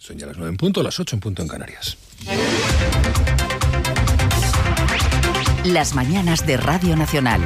Son ya las 9 en punto, las 8 en punto en Canarias. Las mañanas de Radio Nacional.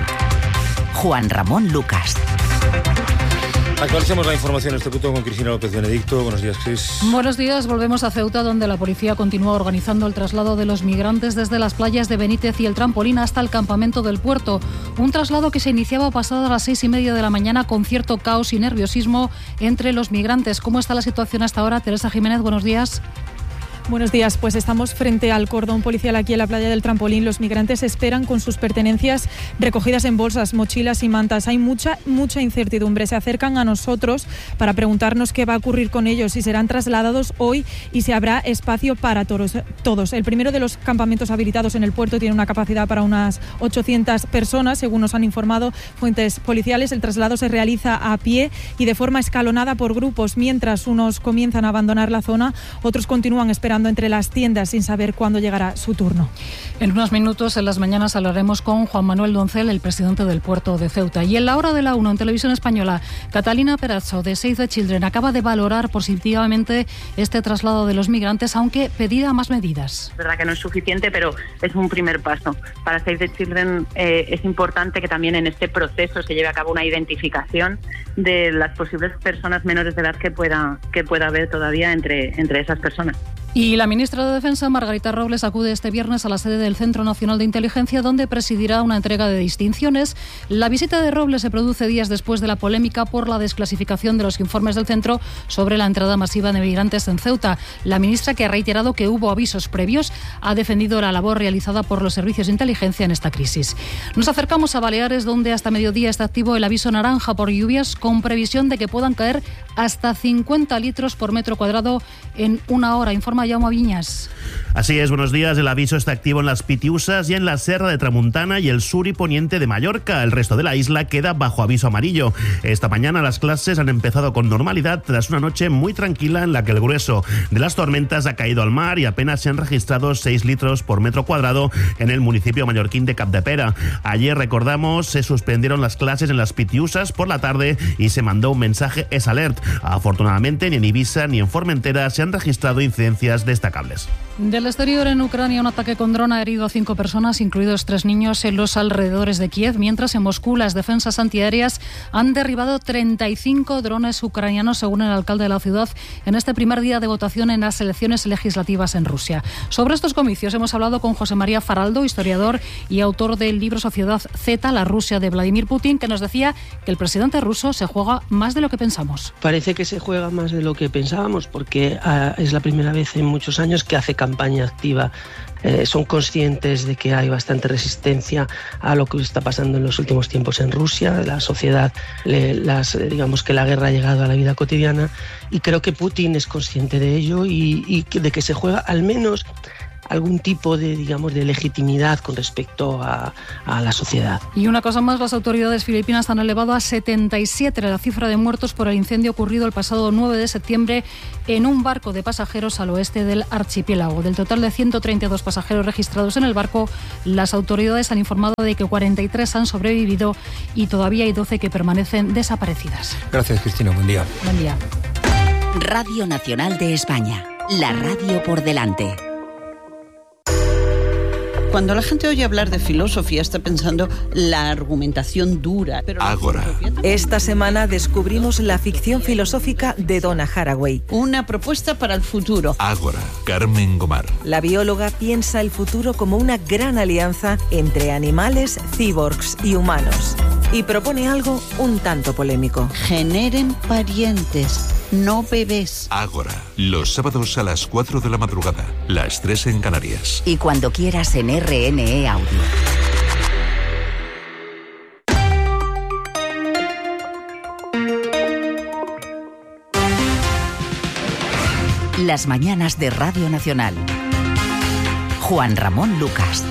Juan Ramón Lucas. Actualicemos la información en este punto con Cristina López Benedicto. Buenos días, Cris. Buenos días. Volvemos a Ceuta, donde la policía continúa organizando el traslado de los migrantes desde las playas de Benítez y el Trampolín hasta el campamento del puerto. Un traslado que se iniciaba pasadas las 6:30 de la mañana con cierto caos y nerviosismo entre los migrantes. ¿Cómo está la situación hasta ahora? Teresa Jiménez, buenos días. Buenos días, pues estamos frente al cordón policial aquí en la playa del Trampolín. Los migrantes esperan con sus pertenencias recogidas en bolsas, mochilas y mantas. Hay mucha incertidumbre. Se acercan a nosotros para preguntarnos qué va a ocurrir con ellos, si serán trasladados hoy y si habrá espacio para todos. El primero de los campamentos habilitados en el puerto tiene una capacidad para unas 800 personas, según nos han informado fuentes policiales. El traslado se realiza a pie y de forma escalonada por grupos. Mientras unos comienzan a abandonar la zona, otros continúan esperando entre las tiendas sin saber cuándo llegará su turno. En unos minutos, en las mañanas, hablaremos con Juan Manuel Doncel, el presidente del puerto de Ceuta. Y en la hora de la 1, en Televisión Española, Catalina Perazzo, de Save the Children, acaba de valorar positivamente este traslado de los migrantes, aunque pedía más medidas. Es verdad que no es suficiente, pero es un primer paso. Para Save the Children es importante que también en este proceso se lleve a cabo una identificación de las posibles personas menores de edad que pueda haber todavía entre esas personas. Y la ministra de Defensa, Margarita Robles, acude este viernes a la sede del Centro Nacional de Inteligencia, donde presidirá una entrega de distinciones. La visita de Robles se produce días después de la polémica por la desclasificación de los informes del centro sobre la entrada masiva de migrantes en Ceuta. La ministra, que ha reiterado que hubo avisos previos, ha defendido la labor realizada por los servicios de inteligencia en esta crisis. Nos acercamos a Baleares, donde hasta mediodía está activo el aviso naranja por lluvias, con previsión de que puedan caer hasta 50 litros por metro cuadrado en una hora, informa Jaume Viñas. Así es, buenos días. El aviso está activo en las Pitiusas y en la Serra de Tramuntana y el sur y poniente de Mallorca. El resto de la isla queda bajo aviso amarillo. Esta mañana las clases han empezado con normalidad tras una noche muy tranquila en la que el grueso de las tormentas ha caído al mar y apenas se han registrado 6 litros por metro cuadrado en el municipio mallorquín de Capdepera. Ayer, recordamos, se suspendieron las clases en las Pitiusas por la tarde y se mandó un mensaje SOS Alert. Afortunadamente, ni en Ibiza ni en Formentera se han registrado incidencias destacables. Del exterior, en Ucrania, un ataque con dron ha herido a 5 personas, incluidos 3 niños, en los alrededores de Kiev, mientras en Moscú las defensas antiaéreas han derribado 35 drones ucranianos, según el alcalde de la ciudad, en este primer día de votación en las elecciones legislativas en Rusia. Sobre estos comicios hemos hablado con José María Faraldo, historiador y autor del libro Sociedad Z, la Rusia de Vladimir Putin, que nos decía que el presidente ruso se juega más de lo que pensamos. Parece que se juega más de lo que pensábamos, porque es la primera vez en muchos años que hace campaña activa. Son conscientes de que hay bastante resistencia a lo que está pasando en los últimos tiempos en Rusia. La sociedad, digamos que la guerra ha llegado a la vida cotidiana, y creo que Putin es consciente de ello y de que se juega al menos algún tipo de, digamos, de legitimidad con respecto a la sociedad. Y una cosa más, las autoridades filipinas han elevado a 77 la cifra de muertos por el incendio ocurrido el pasado 9 de septiembre en un barco de pasajeros al oeste del archipiélago. Del total de 132 pasajeros registrados en el barco, las autoridades han informado de que 43 han sobrevivido y todavía hay 12 que permanecen desaparecidas. Gracias, Cristina. Buen día. Buen día. Radio Nacional de España. La radio por delante. Cuando la gente oye hablar de filosofía está pensando la argumentación dura. Pero Ágora. Esta semana descubrimos la ficción filosófica de Donna Haraway. Una propuesta para el futuro. Ágora. Carmen Gomar. La bióloga piensa el futuro como una gran alianza entre animales, cyborgs y humanos. Y propone algo un tanto polémico. Generen parientes, no bebés. Ágora. Los sábados a las 4 de la madrugada. Las 3 en Canarias. Y cuando quieras en RNE Audio. Las mañanas de Radio Nacional. Juan Ramón Lucas.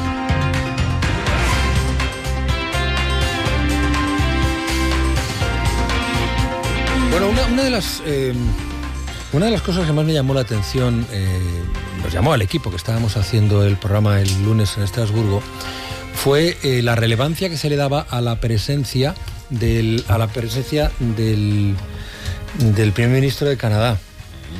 Bueno, una de las cosas que más me llamó la atención, nos llamó al equipo que estábamos haciendo el programa el lunes en Estrasburgo, fue la relevancia que se le daba a la presencia del primer ministro de Canadá.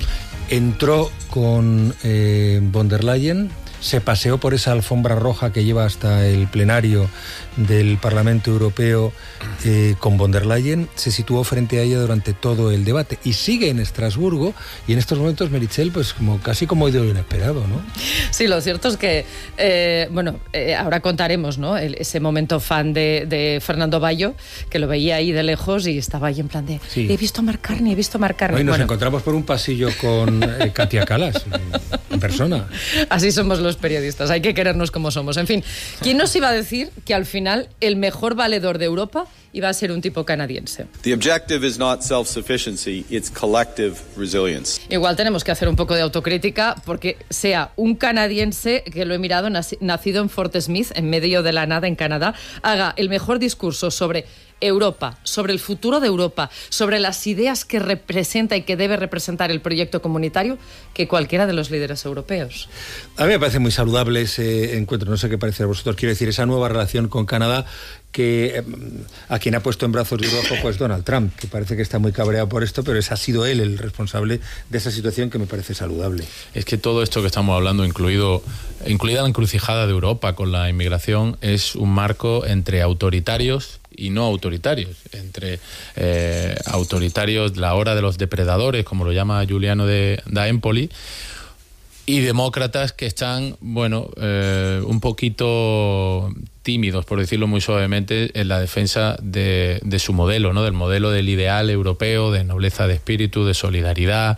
entró con von der Leyen, se paseó por esa alfombra roja que lleva hasta el plenario del Parlamento Europeo con von der Leyen, se situó frente a ella durante todo el debate y sigue en Estrasburgo, y en estos momentos, Meritxell, pues casi como de lo inesperado, ¿no? Sí, lo cierto es que, ahora contaremos, ¿no?, ese momento fan de Fernando Bayo, que lo veía ahí de lejos y estaba ahí en plan de, sí, he visto a Marc Carney. Hoy nos encontramos por un pasillo con Katia Kallas, en persona. Así somos los periodistas, hay que querernos como somos. En fin, ¿quién nos iba a decir que al final el mejor valedor de Europa iba a ser un tipo canadiense? The objective is not self-sufficiency, it's collective resilience. Igual tenemos que hacer un poco de autocrítica, porque sea un canadiense, que lo he mirado, nacido en Fort Smith, en medio de la nada en Canadá, haga el mejor discurso sobre Europa, sobre el futuro de Europa, sobre las ideas que representa y que debe representar el proyecto comunitario, que cualquiera de los líderes europeos. A mí me parece muy saludable ese encuentro, no sé qué parece a vosotros, quiero decir, esa nueva relación con Canadá, que a quien ha puesto en brazos de Europa pues Donald Trump, que parece que está muy cabreado por esto, pero ha sido él el responsable de esa situación, que me parece saludable. Es que todo esto que estamos hablando, incluida la encrucijada de Europa con la inmigración, es un marco entre autoritarios y no autoritarios, entre autoritarios, la hora de los depredadores, como lo llama Giuliano da Empoli, y demócratas que están, un poquito tímidos, por decirlo muy suavemente, en la defensa de su modelo, ¿no?, del modelo del ideal europeo, de nobleza de espíritu, de solidaridad,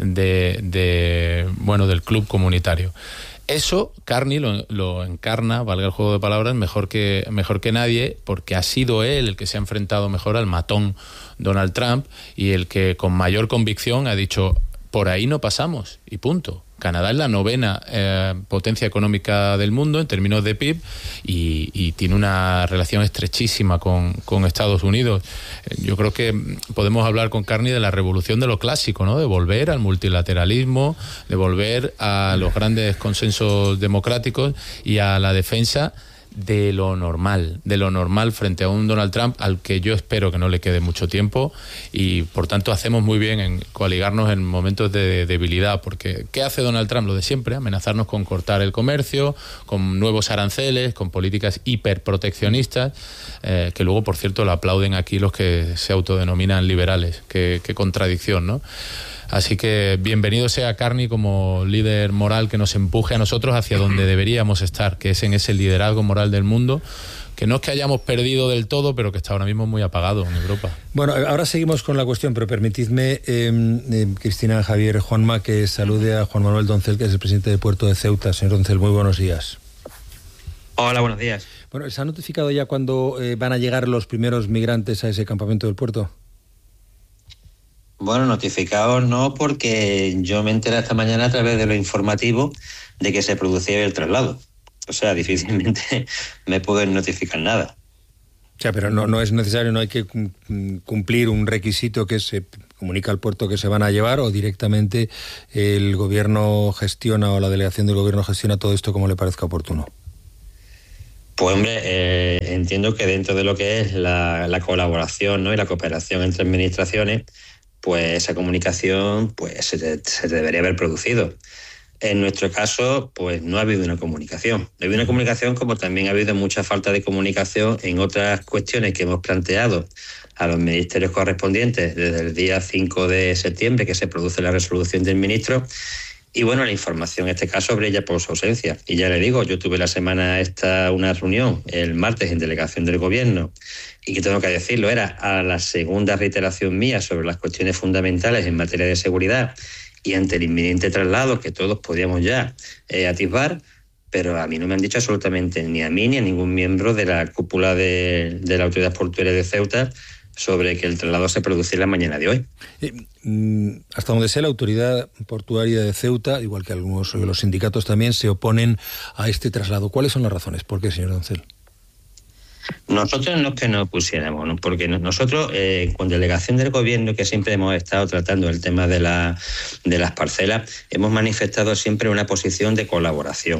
del club comunitario. Eso Carney lo encarna, valga el juego de palabras, mejor que nadie, porque ha sido él el que se ha enfrentado mejor al matón Donald Trump y el que con mayor convicción ha dicho, por ahí no pasamos, y punto. Canadá es la 9ª potencia económica del mundo en términos de PIB y tiene una relación estrechísima con Estados Unidos. Yo creo que podemos hablar con Carney de la revolución de lo clásico, ¿no?, de volver al multilateralismo, de volver a los grandes consensos democráticos y a la defensa de lo normal frente a un Donald Trump al que yo espero que no le quede mucho tiempo, y por tanto hacemos muy bien en coaligarnos en momentos de debilidad, porque ¿qué hace Donald Trump? Lo de siempre, amenazarnos con cortar el comercio, con nuevos aranceles, con políticas hiperproteccionistas, que luego, por cierto, lo aplauden aquí los que se autodenominan liberales. Qué contradicción, ¿no? Así que bienvenido sea Carney como líder moral que nos empuje a nosotros hacia donde deberíamos estar, que es en ese liderazgo moral del mundo, que no es que hayamos perdido del todo, pero que está ahora mismo muy apagado en Europa. Bueno, ahora seguimos con la cuestión, pero permitidme, Cristina, Javier, Juanma, que salude a Juan Manuel Doncel, que es el presidente del puerto de Ceuta. Señor Doncel, muy buenos días. Hola, buenos días. Bueno, ¿se ha notificado ya cuándo van a llegar los primeros migrantes a ese campamento del puerto? Bueno, notificados no, porque yo me enteré esta mañana a través de lo informativo de que se producía el traslado. O sea, difícilmente me pueden notificar nada. O sea, pero no es necesario, no hay que cumplir un requisito que se comunica al puerto que se van a llevar, o directamente el gobierno gestiona, o la delegación del gobierno gestiona todo esto como le parezca oportuno. Pues hombre, entiendo que dentro de lo que es la colaboración, ¿no?, y la cooperación entre administraciones, pues esa comunicación pues se debería haber producido. En nuestro caso, pues no ha habido una comunicación. No ha habido una comunicación, como también ha habido mucha falta de comunicación en otras cuestiones que hemos planteado a los ministerios correspondientes desde el día 5 de septiembre, que se produce la resolución del ministro. Y bueno, la información en este caso brilla por su ausencia. Y ya le digo, yo tuve la semana una reunión el martes en delegación del gobierno, y que tengo que decirlo, era a la segunda reiteración mía sobre las cuestiones fundamentales en materia de seguridad y ante el inminente traslado que todos podíamos ya atisbar, pero a mí no me han dicho absolutamente, ni a mí ni a ningún miembro de la cúpula de la Autoridad Portuaria de Ceuta, sobre que el traslado se produciera la mañana de hoy. Hasta donde sé, la Autoridad Portuaria de Ceuta, igual que algunos de los sindicatos también, se oponen a este traslado. ¿Cuáles son las razones? ¿Por qué, señor Doncel? Nosotros no es que nos pusiéramos, ¿no?, porque nosotros, con delegación del gobierno, que siempre hemos estado tratando el tema de las parcelas, hemos manifestado siempre una posición de colaboración.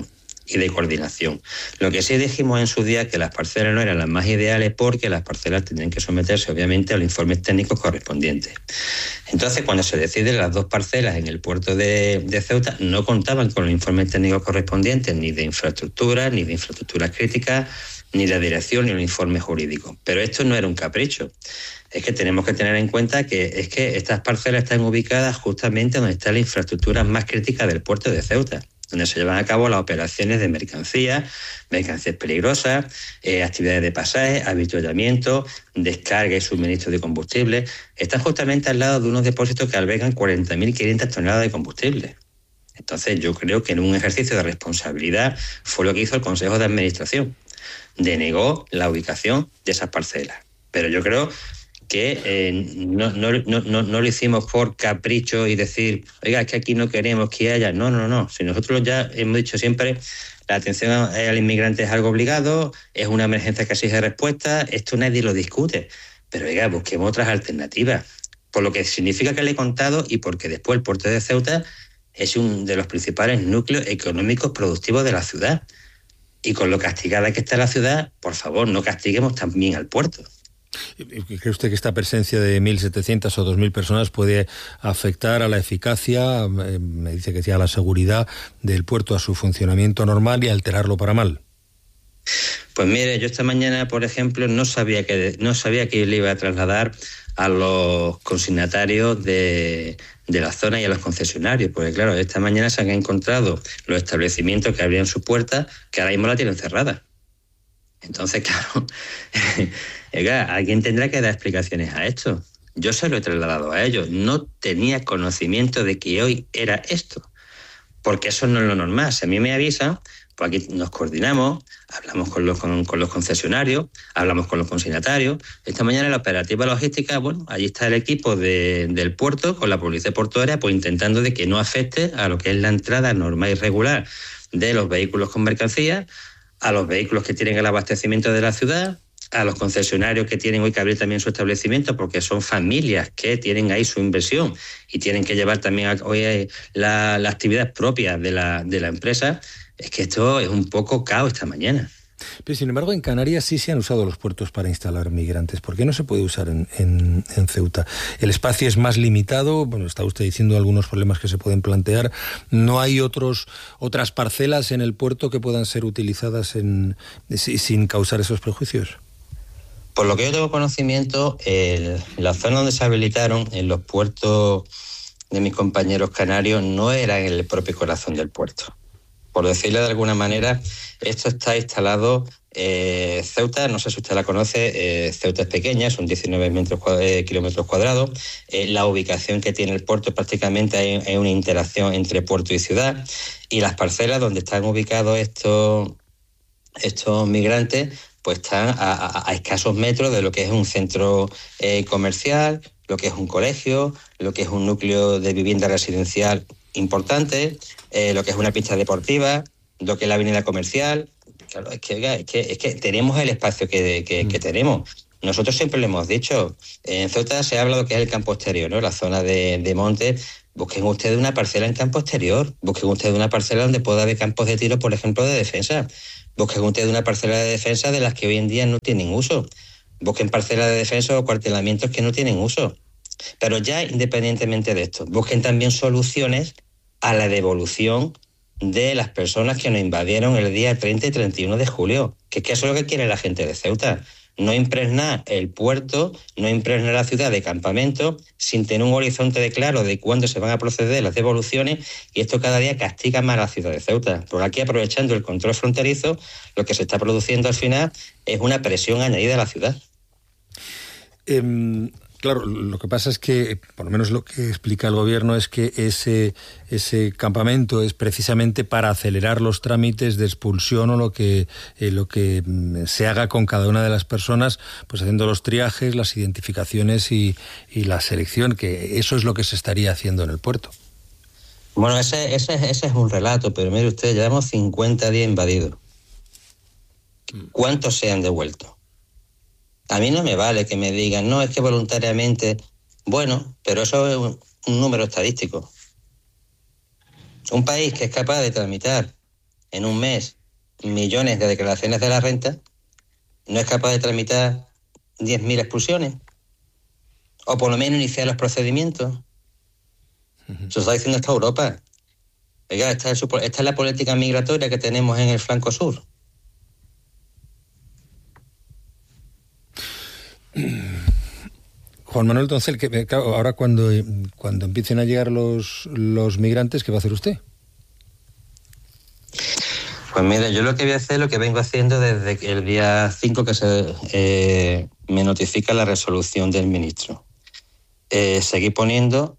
y de coordinación. Lo que sí dijimos en su día que las parcelas no eran las más ideales porque las parcelas tendrían que someterse obviamente a los informes técnicos correspondientes. Entonces, cuando se deciden las 2 parcelas en el puerto de Ceuta, no contaban con los informes técnicos correspondientes ni de infraestructura, ni de infraestructuras críticas, ni la dirección, ni el informe jurídico. Pero esto no era un capricho. Es que tenemos que tener en cuenta que estas parcelas están ubicadas justamente donde está la infraestructura más crítica del puerto de Ceuta, donde se llevan a cabo las operaciones de mercancías peligrosas, actividades de pasaje, avituallamiento, descarga y suministro de combustible. Están justamente al lado de unos depósitos que albergan 40.500 toneladas de combustible. Entonces yo creo que en un ejercicio de responsabilidad fue lo que hizo el Consejo de Administración. Denegó la ubicación de esas parcelas. Pero yo creo que no lo hicimos por capricho y decir, oiga, es que aquí no queremos que haya. No. Si nosotros ya hemos dicho siempre, la atención al inmigrante es algo obligado, es una emergencia que exige respuesta, esto nadie lo discute. Pero oiga, busquemos otras alternativas. Por lo que significa que le he contado y porque después el puerto de Ceuta es uno de los principales núcleos económicos productivos de la ciudad. Y con lo castigada que está la ciudad, por favor, no castiguemos también al puerto. ¿Cree usted que esta presencia de 1.700 o 2.000 personas puede afectar a la eficacia, me dice que sí, a la seguridad del puerto, a su funcionamiento normal y alterarlo para mal? Pues mire, yo esta mañana, por ejemplo, no sabía que le iba a trasladar a los consignatarios de la zona y a los concesionarios, porque claro, esta mañana se han encontrado los establecimientos que abrían sus puertas que ahora mismo la tienen cerrada. Entonces, claro, alguien tendrá que dar explicaciones a esto. Yo se lo he trasladado a ellos. No tenía conocimiento de que hoy era esto, porque eso no es lo normal. Si a mí me avisan, pues aquí nos coordinamos, hablamos con los concesionarios, hablamos con los consignatarios. Esta mañana en la operativa logística, bueno, allí está el equipo del puerto con la policía portuaria, pues intentando de que no afecte a lo que es la entrada normal y regular de los vehículos con mercancías, a los vehículos que tienen el abastecimiento de la ciudad, a los concesionarios que tienen hoy que abrir también su establecimiento, porque son familias que tienen ahí su inversión y tienen que llevar también hoy la actividad propia de la empresa. Es que esto es un poco caos esta mañana. Pero sin embargo, en Canarias sí se han usado los puertos para instalar migrantes. ¿Por qué no se puede usar en Ceuta? ¿El espacio es más limitado? Bueno, está usted diciendo algunos problemas que se pueden plantear. ¿No hay otras parcelas en el puerto que puedan ser utilizadas sin causar esos prejuicios? Por lo que yo tengo conocimiento, la zona donde se habilitaron en los puertos de mis compañeros canarios no era en el propio corazón del puerto. Por decirlo de alguna manera, esto está instalado, Ceuta, no sé si usted la conoce, Ceuta es pequeña, son 19 kilómetros cuadrados. La ubicación que tiene el puerto prácticamente hay una interacción entre puerto y ciudad. Y las parcelas donde están ubicados estos migrantes, pues están a escasos metros de lo que es un centro comercial, lo que es un colegio, lo que es un núcleo de vivienda residencial importante, lo que es una pista deportiva, lo que es la avenida comercial. Claro, es que tenemos el espacio que tenemos. Nosotros siempre le hemos dicho, en Ceuta se habla de lo que es el campo exterior, ¿no? La zona de monte. Busquen ustedes una parcela en campo exterior, busquen ustedes una parcela donde pueda haber campos de tiro, por ejemplo, de defensa. Busquen ustedes una parcela de defensa de las que hoy en día no tienen uso. Busquen parcelas de defensa o cuartelamientos que no tienen uso. Pero ya independientemente de esto, busquen también soluciones a la devolución de las personas que nos invadieron el día 30 y 31 de julio. Que eso es lo que quiere la gente de Ceuta. No impregnar el puerto, no impregnar la ciudad de campamento sin tener un horizonte claro de cuándo se van a proceder las devoluciones, y esto cada día castiga más a la ciudad de Ceuta. Porque aquí, aprovechando el control fronterizo, lo que se está produciendo al final es una presión añadida a la ciudad. Claro, lo que pasa es que, por lo menos lo que explica el gobierno, es que ese campamento es precisamente para acelerar los trámites de expulsión o lo que se haga con cada una de las personas, pues haciendo los triajes, las identificaciones y la selección, que eso es lo que se estaría haciendo en el puerto. Bueno, ese es un relato, pero mire usted, llevamos 50 días invadidos. ¿Cuántos se han devuelto? A mí no me vale que me digan, no, es que voluntariamente. Bueno, pero eso es un número estadístico. Un país que es capaz de tramitar en un mes millones de declaraciones de la renta, no es capaz de tramitar 10.000 expulsiones, o por lo menos iniciar los procedimientos. Eso está diciendo esta Europa. Oiga, esta es la política migratoria que tenemos en el flanco sur. Juan Manuel Doncel, que ahora cuando empiecen a llegar los migrantes, ¿qué va a hacer usted? Pues mira, yo lo que voy a hacer es lo que vengo haciendo desde el día 5 que me notifica la resolución del ministro. Seguir poniendo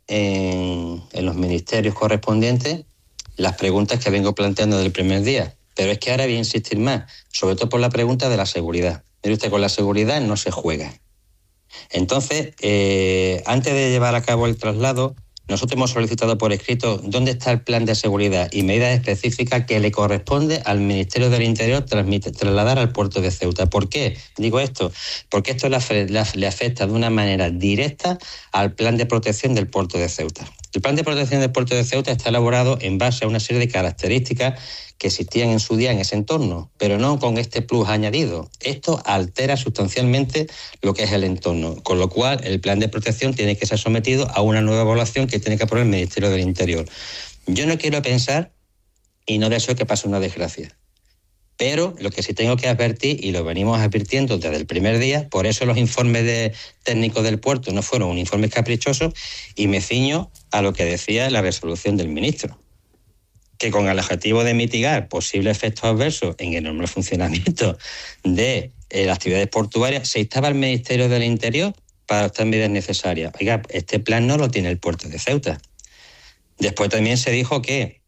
en los ministerios correspondientes las preguntas que vengo planteando desde el primer día. Pero es que ahora voy a insistir más, sobre todo por la pregunta de la seguridad. Mire usted, con la seguridad no se juega. Entonces, antes de llevar a cabo el traslado, nosotros hemos solicitado por escrito dónde está el plan de seguridad y medidas específicas que le corresponde al Ministerio del Interior trasladar al puerto de Ceuta. ¿Por qué digo esto? Porque esto le afecta de una manera directa al plan de protección del puerto de Ceuta. El plan de protección del puerto de Ceuta está elaborado en base a una serie de características que existían en su día en ese entorno, pero no con este plus añadido. Esto altera sustancialmente lo que es el entorno, con lo cual el plan de protección tiene que ser sometido a una nueva evaluación que tiene que aprobar el Ministerio del Interior. Yo no quiero pensar, y no deseo que pase una desgracia, pero lo que sí tengo que advertir, y lo venimos advirtiendo desde el primer día, por eso los informes técnicos del puerto no fueron un informe caprichoso, y me ciño a lo que decía la resolución del ministro, que con el objetivo de mitigar posibles efectos adversos en el normal funcionamiento de las actividades portuarias, se instaba al Ministerio del Interior para adoptar medidas necesarias. Oiga, este plan no lo tiene el puerto de Ceuta. Después también se dijo que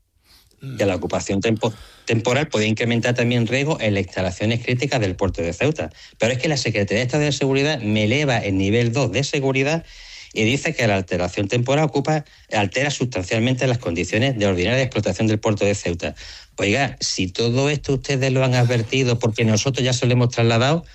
la ocupación temporal podía incrementar también riesgo en las instalaciones críticas del puerto de Ceuta. Pero es que la Secretaría de Estado de Seguridad me eleva el nivel 2 de seguridad y dice que la alteración temporal altera sustancialmente las condiciones de ordinaria explotación del puerto de Ceuta. Oiga, si todo esto ustedes lo han advertido porque nosotros ya se lo hemos trasladado,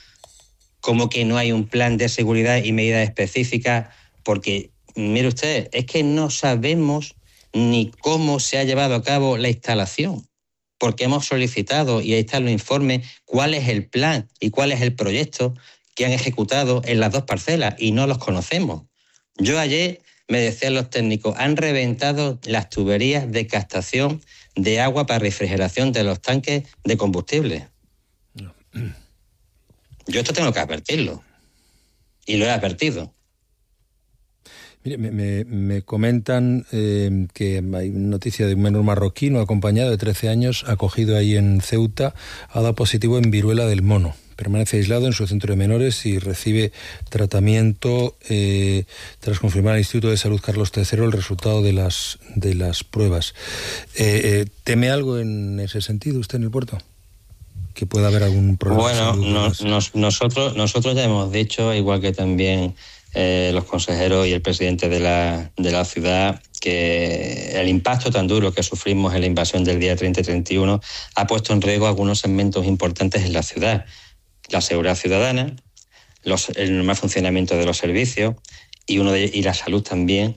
¿cómo que no hay un plan de seguridad y medidas específicas? Porque, mire usted, es que no sabemos ni cómo se ha llevado a cabo la instalación, porque hemos solicitado, y ahí están los informes, cuál es el plan y cuál es el proyecto que han ejecutado en las dos parcelas, y no los conocemos. Yo ayer me decían los técnicos, han reventado las tuberías de captación de agua para refrigeración de los tanques de combustible. Yo esto tengo que advertirlo, y lo he advertido. Mire, me comentan que hay noticia de un menor marroquí no acompañado de 13 años, acogido ahí en Ceuta, ha dado positivo en viruela del mono. Permanece aislado en su centro de menores y recibe tratamiento tras confirmar al Instituto de Salud Carlos III el resultado de las pruebas. ¿Teme algo en ese sentido usted en el puerto? ¿Que pueda haber algún problema? Bueno, nosotros ya hemos dicho, igual que también los consejeros y el presidente de la ciudad, que el impacto tan duro que sufrimos en la invasión del día 30 y 31 ha puesto en riesgo algunos segmentos importantes en la ciudad. La seguridad ciudadana, el normal funcionamiento de los servicios y la salud también.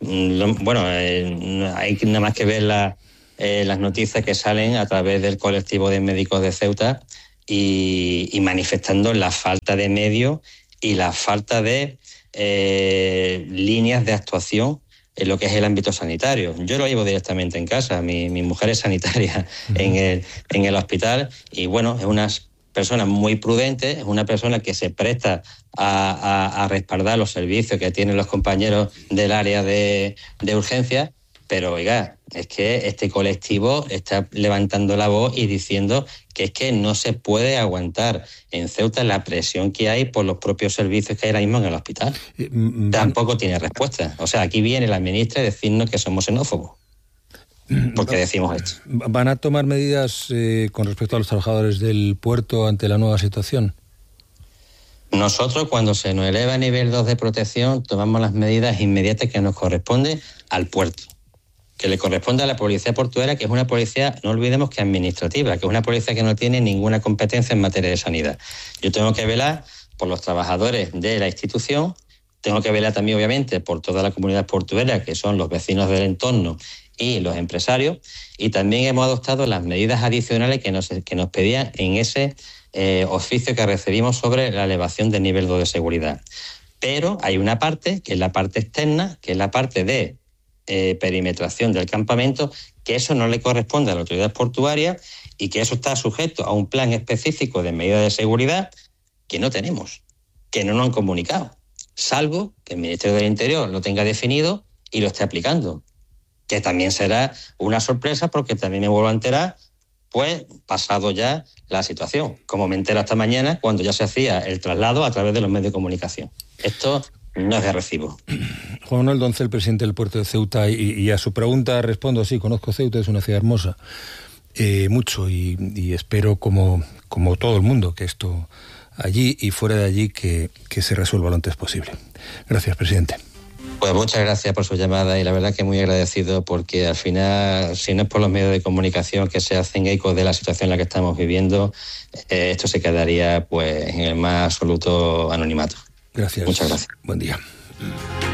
Hay nada más que ver las noticias que salen a través del colectivo de médicos de Ceuta y manifestando la falta de medios y la falta de líneas de actuación en lo que es el ámbito sanitario. Yo lo llevo directamente en casa, mi mujer es sanitaria en el hospital y bueno, es una persona muy prudente, es una persona que se presta a respaldar los servicios que tienen los compañeros del área de urgencia, pero oiga, es que este colectivo está levantando la voz y diciendo que es que no se puede aguantar en Ceuta la presión que hay por los propios servicios que hay ahora mismo en el hospital. Tampoco tiene respuesta. O sea, aquí viene la ministra a decirnos que somos xenófobos, porque decimos esto. ¿Van a tomar medidas con respecto a los trabajadores del puerto ante la nueva situación? Nosotros, cuando se nos eleva a nivel 2 de protección, tomamos las medidas inmediatas que nos corresponden al puerto, que le corresponde a la policía portuaria, que es una policía, no olvidemos que administrativa, que es una policía que no tiene ninguna competencia en materia de sanidad. Yo tengo que velar por los trabajadores de la institución, tengo que velar también, obviamente, por toda la comunidad portuaria, que son los vecinos del entorno y los empresarios, y también hemos adoptado las medidas adicionales que nos pedían en ese oficio que recibimos sobre la elevación del nivel de seguridad. Pero hay una parte, que es la parte externa, que es la parte de perimetración del campamento, que eso no le corresponde a la autoridad portuaria y que eso está sujeto a un plan específico de medidas de seguridad que no tenemos, que no nos han comunicado, salvo que el Ministerio del Interior lo tenga definido y lo esté aplicando, que también será una sorpresa porque también me vuelvo a enterar, pues pasado ya la situación, como me entero esta mañana cuando ya se hacía el traslado a través de los medios de comunicación. Esto no es de recibo. Juan Manuel Doncel, presidente del puerto de Ceuta, y a su pregunta respondo, sí, conozco Ceuta, es una ciudad hermosa, mucho, y espero como todo el mundo que esto allí y fuera de allí que se resuelva lo antes posible. Gracias, presidente. Pues muchas gracias por su llamada y la verdad que muy agradecido porque al final, si no es por los medios de comunicación que se hacen eco de la situación en la que estamos viviendo, esto se quedaría pues en el más absoluto anonimato. Gracias. Muchas gracias. Buen día.